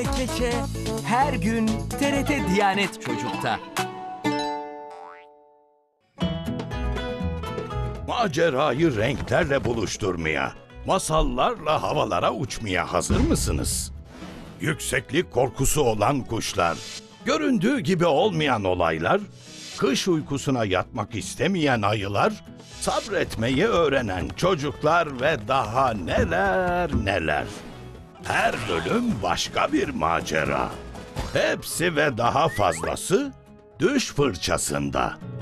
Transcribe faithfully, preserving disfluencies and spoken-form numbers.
Keçe her gün T R T Diyanet Çocuk'ta. Macerayı renklerle buluşturmaya, masallarla havalara uçmaya hazır mısınız? Yükseklik korkusu olan kuşlar, göründüğü gibi olmayan olaylar, kış uykusuna yatmak istemeyen ayılar, sabretmeyi öğrenen çocuklar ve daha neler neler. Her bölüm başka bir macera. Hepsi ve daha fazlası Düş Fırçasında.